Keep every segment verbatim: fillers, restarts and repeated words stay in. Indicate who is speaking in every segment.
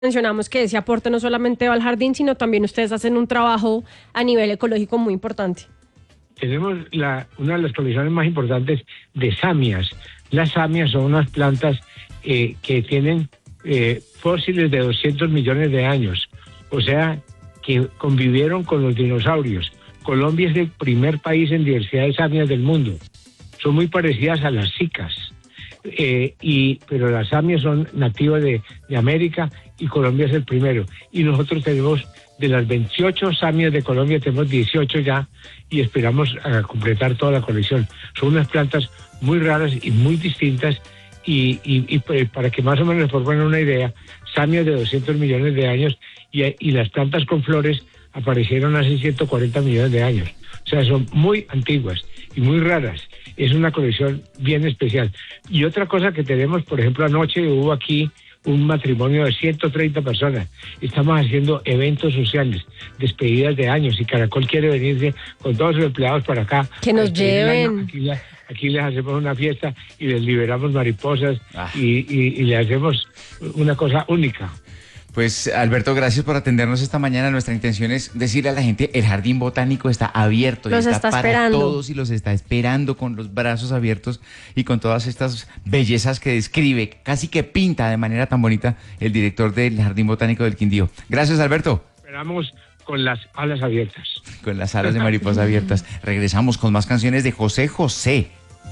Speaker 1: mencionamos que ese aporte no solamente va al jardín, sino también ustedes hacen un trabajo a nivel ecológico muy importante.
Speaker 2: Tenemos la, una de las colecciones más importantes de samias. Las samias son unas plantas eh, que tienen eh, fósiles de doscientos millones de años, o sea, que convivieron con los dinosaurios. Colombia es el primer país en diversidad de samias del mundo. Son muy parecidas a las cicas, eh, y, pero las samias son nativas de, de América y Colombia es el primero. Y nosotros tenemos, de las veintiocho samias de Colombia, tenemos dieciocho ya y esperamos a completar toda la colección. Son unas plantas muy raras y muy distintas y, y, y para que más o menos les formen una idea, samias de doscientos millones de años y, y las plantas con flores aparecieron hace ciento cuarenta millones de años. O sea, son muy antiguas y muy raras. Es una colección bien especial. Y otra cosa que tenemos, por ejemplo, anoche hubo aquí un matrimonio de ciento treinta personas. Estamos haciendo eventos sociales, despedidas de años, y Caracol quiere venirse con todos sus empleados para acá.
Speaker 1: Que nos lleven.
Speaker 2: Aquí, aquí les hacemos una fiesta y les liberamos mariposas ah. y, y, y le hacemos una cosa única.
Speaker 3: Pues Alberto, gracias por atendernos esta mañana. Nuestra intención es decirle a la gente, el Jardín Botánico está abierto,
Speaker 1: los
Speaker 3: y está,
Speaker 1: está
Speaker 3: para
Speaker 1: esperando.
Speaker 3: todos y los está esperando con los brazos abiertos y con todas estas bellezas que describe, casi que pinta de manera tan bonita el director del Jardín Botánico del Quindío. Gracias, Alberto.
Speaker 2: Esperamos con las alas abiertas.
Speaker 3: Con las alas de mariposa abiertas. Regresamos con más canciones de José José.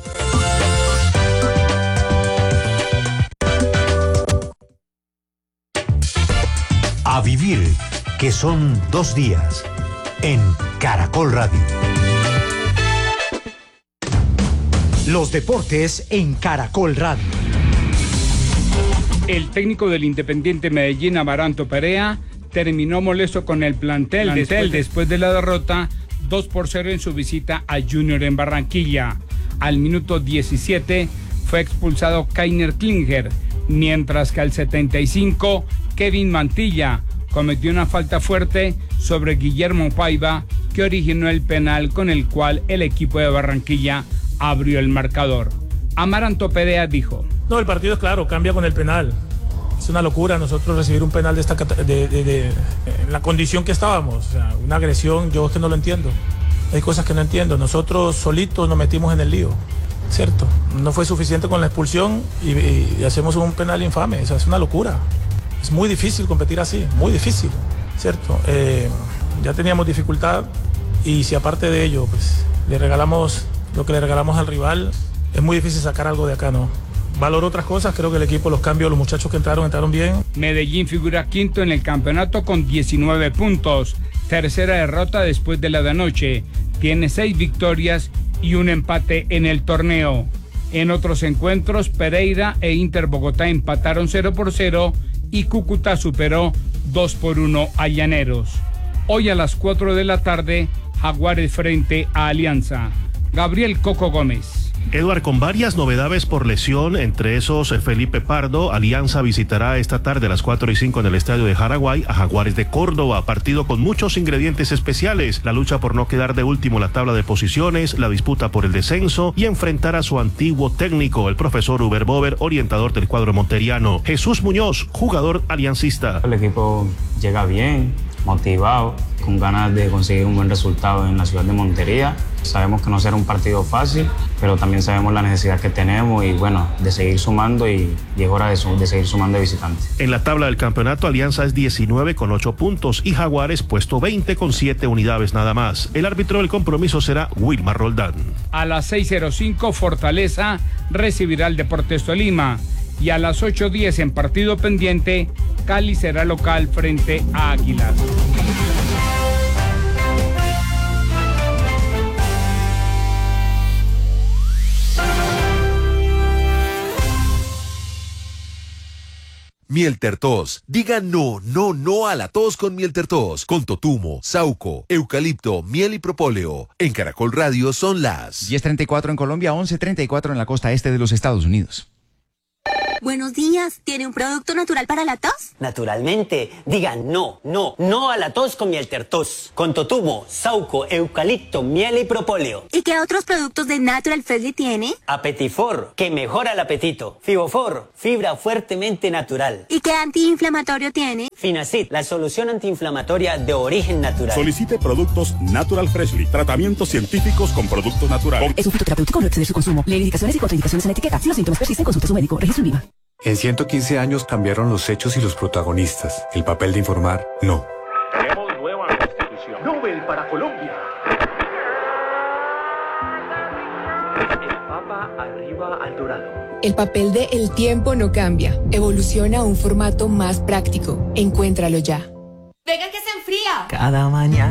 Speaker 4: A vivir, que son dos días, en Caracol Radio. Los deportes en Caracol Radio.
Speaker 5: El técnico del Independiente Medellín, Amaranto Perea, terminó molesto con el plantel, plantel después, después de la derrota dos por cero en su visita a Junior en Barranquilla. Al minuto diecisiete fue expulsado Kainer Klinger, mientras que al setenta y cinco Kevin Mantilla cometió una falta fuerte sobre Guillermo Paiva, que originó el penal con el cual el equipo de Barranquilla abrió el marcador. Amaranto Perea dijo:
Speaker 6: No, el partido es claro, cambia con el penal. Es una locura nosotros recibir un penal de esta de, de, de, en la condición que estábamos. O sea, una agresión, yo es que no lo entiendo. Hay cosas que no entiendo. Nosotros solitos nos metimos en el lío, ¿cierto? No fue suficiente con la expulsión y, y, y hacemos un penal infame. O sea, es una locura. Es muy difícil competir así, muy difícil, ¿cierto? Eh, ya teníamos dificultad y si aparte de ello, pues le regalamos lo que le regalamos al rival, es muy difícil sacar algo de acá, ¿no? Valoro otras cosas, creo que el equipo, los cambios, los muchachos que entraron, entraron bien.
Speaker 5: Medellín figura quinto en el campeonato con diecinueve puntos, tercera derrota después de la de anoche, tiene seis victorias y un empate en el torneo. En otros encuentros, Pereira e Inter Bogotá empataron cero por cero y Cúcuta superó dos por uno a Llaneros. Hoy a las cuatro de la tarde, Jaguares frente a Alianza. Gabriel Coco Gómez.
Speaker 7: Eduard, con varias novedades por lesión, entre esos Felipe Pardo. Alianza visitará esta tarde a las cuatro y cinco en el estadio de Jaraguay a Jaguares de Córdoba, partido con muchos ingredientes especiales: la lucha por no quedar de último en la tabla de posiciones, la disputa por el descenso y enfrentar a su antiguo técnico, el profesor Uber Bover, orientador del cuadro monteriano. Jesús Muñoz, jugador aliancista.
Speaker 8: El equipo llega bien, motivado, con ganas de conseguir un buen resultado en la ciudad de Montería. Sabemos que no será un partido fácil, pero también sabemos la necesidad que tenemos y bueno, de seguir sumando y, y es hora de, de seguir sumando de visitantes.
Speaker 7: En la tabla del campeonato, Alianza es diecinueve con ocho puntos y Jaguares puesto veinte con siete unidades nada más. El árbitro del compromiso será Wilmar Roldán.
Speaker 5: A las seis cero cinco, Fortaleza recibirá al Deportes Tolima y a las ocho diez en partido pendiente, Cali será local frente a Águilas.
Speaker 9: Miel Tertos. Diga no, no, no a la tos con Miel Tertos. Con totumo, sauco, eucalipto, miel y propóleo. En Caracol Radio son las
Speaker 3: diez treinta y cuatro en Colombia, once treinta y cuatro en la costa este de los Estados Unidos.
Speaker 10: Buenos días. ¿Tiene un producto natural para la tos?
Speaker 11: Naturalmente. Digan no, no, no a la tos con Mieltertos. Con totumo, sauco, eucalipto, miel y propóleo.
Speaker 10: ¿Y qué otros productos de Natural Freshly tiene?
Speaker 11: Apetifor, que mejora el apetito. Fibofor, fibra fuertemente natural.
Speaker 10: ¿Y qué antiinflamatorio tiene?
Speaker 11: Finacid, la solución antiinflamatoria de origen natural.
Speaker 12: Solicite productos Natural Freshly. Tratamientos científicos con productos naturales.
Speaker 13: Es un fitoterapéutico, no exceder su consumo. Lee indicaciones y contraindicaciones en etiqueta. Si los síntomas persisten, consulte a su médico. Registro INVIMA.
Speaker 14: En ciento quince años cambiaron los hechos y los protagonistas. El papel de informar, no.
Speaker 15: Tenemos nueva constitución. Nobel para Colombia. El Papa arriba al dorado.
Speaker 16: El papel de El Tiempo no cambia. Evoluciona a un formato más práctico. Encuéntralo ya.
Speaker 17: Venga que se enfría.
Speaker 18: Cada mañana.